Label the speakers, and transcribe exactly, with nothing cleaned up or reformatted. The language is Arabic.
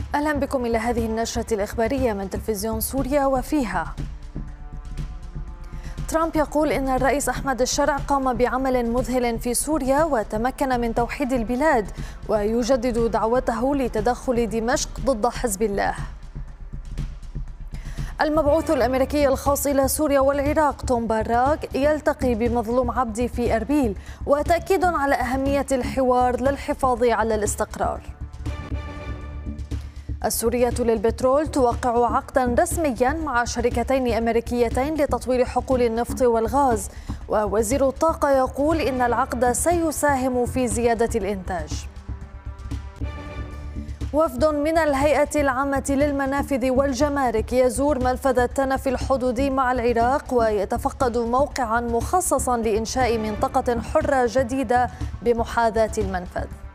Speaker 1: أهلا بكم إلى هذه النشرة الإخبارية من تلفزيون سوريا، وفيها: ترامب يقول إن الرئيس أحمد الشرع قام بعمل مذهل في سوريا وتمكن من توحيد البلاد، ويجدد دعوته لتدخل دمشق ضد حزب الله. المبعوث الأمريكي الخاص إلى سوريا والعراق توم باراك يلتقي بمظلوم عبدي في أربيل، وتأكيد على أهمية الحوار للحفاظ على الاستقرار. السورية للبترول توقع عقدا رسميا مع شركتين أمريكيتين لتطوير حقول النفط والغاز، ووزير الطاقة يقول إن العقد سيساهم في زيادة الإنتاج. وفد من الهيئة العامة للمنافذ والجمارك يزور منفذ التنف الحدودي مع العراق، ويتفقد موقعا مخصصا لإنشاء منطقة حرة جديدة بمحاذاة المنفذ.